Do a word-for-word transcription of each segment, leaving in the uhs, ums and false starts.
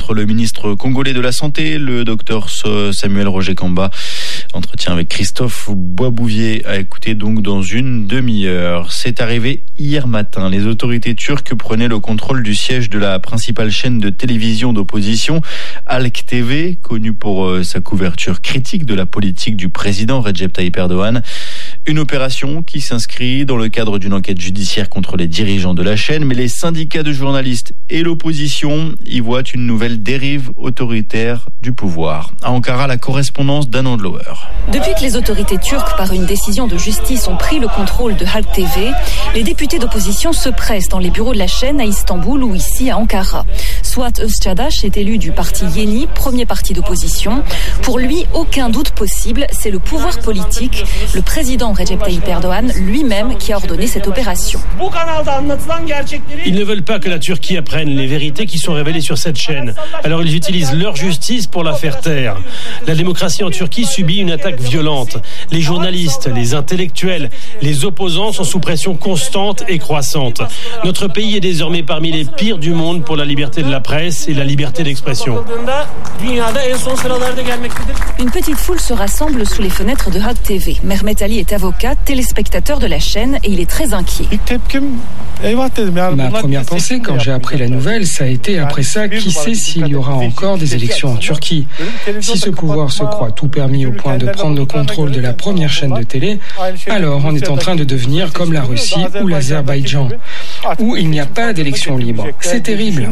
rencontre le ministre congolais de la Santé, le docteur Samuel Roger Kamba. Entretien avec Christophe Boisbouvier à écouter donc dans une demi-heure. C'est arrivé hier matin. Les autorités turques prenaient le contrôle du siège de la principale chaîne de télévision d'opposition, Halk T V, connue pour euh, sa couverture critique de la politique du président Recep Tayyip Erdogan. Une opération qui s'inscrit dans le cadre d'une enquête judiciaire contre les dirigeants de la chaîne, mais les syndicats de journalistes et l'opposition y voient une nouvelle dérive autoritaire du pouvoir. À Ankara, la correspondance d'Anand Lower. Depuis que les autorités turques, par une décision de justice, ont pris le contrôle de Halk T V, les députés d'opposition se pressent dans les bureaux de la chaîne à Istanbul ou ici à Ankara. Suat Özçadaş est élu du parti Yeni, premier parti d'opposition. Pour lui, aucun doute possible, c'est le pouvoir politique, le président Recep Tayyip Erdogan lui-même qui a ordonné cette opération. Ils ne veulent pas que la Turquie apprenne les vérités qui sont révélées sur cette chaîne. Alors ils utilisent leur justice pour la faire taire. La démocratie en Turquie subit une attaque violente. Les journalistes, les intellectuels, les opposants sont sous pression constante et croissante. Notre pays est désormais parmi les pires du monde pour la liberté de la presse et la liberté d'expression. Une petite foule se rassemble sous les fenêtres de Halk T V. Mehmet Ali est avocat, téléspectateur de la chaîne et il est très inquiet. Ma première pensée quand j'ai appris la nouvelle, ça a été après ça, qui sait s'il y aura encore des élections en Turquie. Si ce pouvoir se croit tout permis au point de prendre le contrôle de la première chaîne de télé, alors on est en train de devenir comme la Russie ou l'Azerbaïdjan, où il n'y a pas d'élection libre. C'est terrible.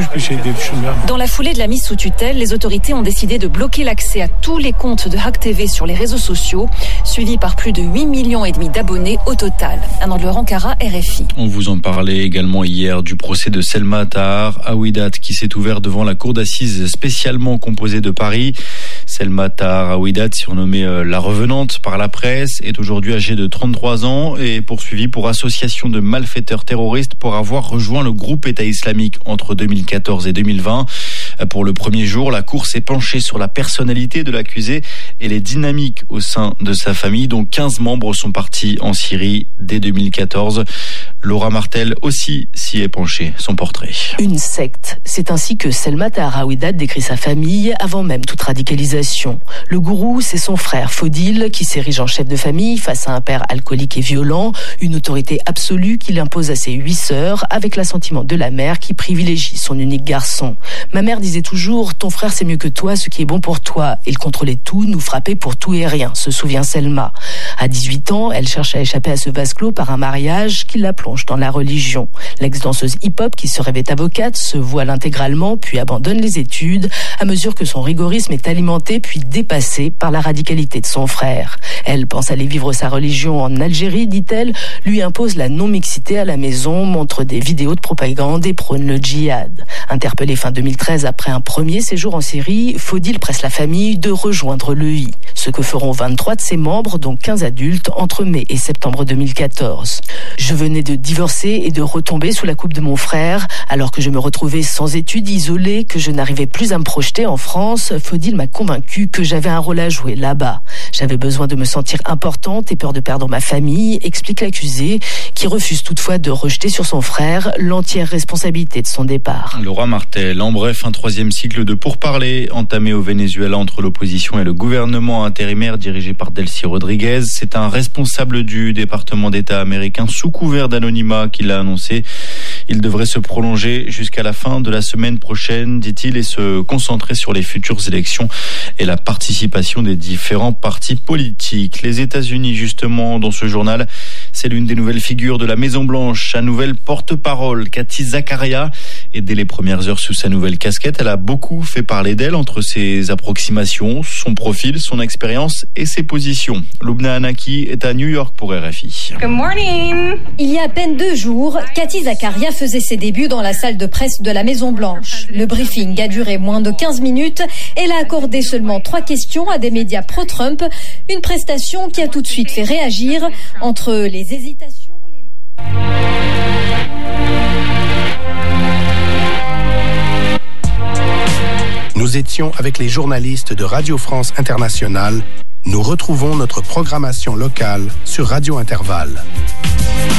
Dans la foulée de la mise sous tutelle, les autorités ont décidé de bloquer l'accès à tous les comptes de Halk T V sur les réseaux sociaux, suivis par plus de huit millions et demi d'abonnés au total. Anand Lower, Ankara, R F I. On vous en parlait également hier du procès de Selma Tahar Aouidat qui s'est ouvert devant la cour d'assises spécialement composée de Paris. Selma Tahar Aouidat, surnommée euh, la revenante par la presse, est aujourd'hui âgée de trente-trois ans et poursuivie pour association de malfaiteurs terroristes pour avoir rejoint le groupe État islamique entre deux mille quatorze et deux mille vingt. Pour le premier jour, la cour s'est penchée sur la personnalité de l'accusé et les dynamiques au sein de sa famille, dont quinze membres sont partis en Syrie dès deux mille quatorze. Laura Martel aussi s'y est penchée. Son portrait. Une secte. C'est ainsi que Selma Tahar Aouidat décrit sa famille avant même toute radicalisation. Le gourou, c'est son frère Fodil qui s'érige en chef de famille face à un père alcoolique et violent, une autorité absolue qu'il impose à ses huit sœurs avec l'assentiment de la mère qui privilégie son unique garçon. Ma mère disait toujours « Ton frère c'est mieux que toi, ce qui est bon pour toi ». Il contrôlait tout, nous frappait pour tout et rien, se souvient Selma. À dix-huit ans, elle cherche à échapper à ce vase clos par un mariage qui la plonge dans la religion. L'ex-danseuse hip-hop qui se rêvait avocate se voile intégralement puis abandonne les études à mesure que son rigorisme est alimenté puis dépassé par la radicalité de son frère. Elle pense aller vivre sa religion en Algérie, dit-elle, lui impose la non-mixité à la maison, montre des vidéos de propagande et prône le djihad. Interpellée fin deux mille treize après un premier séjour en Syrie, Fodil presse la famille de rejoindre l'E I. Ce que feront vingt-trois de ses membres, dont quinze adultes, entre mai et septembre deux mille quatorze. Je venais de divorcer et de retomber sous la coupe de mon frère, alors que je me retrouvais sans études, isolée, que je n'arrivais plus à me projeter en France. Fodil m'a convaincue que j'avais un rôle à jouer là-bas. J'avais besoin de me sentir importante et peur de perdre ma famille, explique l'accusé, qui refuse toutefois de rejeter sur son frère l'entière responsabilité de son départ. Laura Martel, en bref, un troisième cycle de pourparlers entamé au Venezuela entre l'opposition et le gouvernement intérimaire dirigé par Delcy Rodriguez. C'est un responsable du département d'État américain sous couvert d'anonymat qui l'a annoncé. Il devrait se prolonger jusqu'à la fin de la semaine prochaine, dit-il, et se concentrer sur les futures élections et la participation des différents partis politiques. Les États-Unis, justement, dans ce journal, c'est l'une des nouvelles figures de la Maison-Blanche, sa nouvelle porte-parole, Kathy Zakaria. Et dès les premières heures sous sa nouvelle casquette, elle a beaucoup fait parler d'elle entre ses approximations, son profil, son expérience et ses positions. Lubna Anaki est à New York pour R F I. Good morning. Il y a à peine deux jours, Kathy Zakaria faisait ses débuts dans la salle de presse de la Maison-Blanche. Le briefing a duré moins de quinze minutes. Elle a accordé seulement trois questions à des médias pro-Trump. Une prestation qui a tout de suite fait réagir entre les hésitations... Les... Nous étions avec les journalistes de Radio France Internationale. Nous retrouvons notre programmation locale sur Radio Intervalle.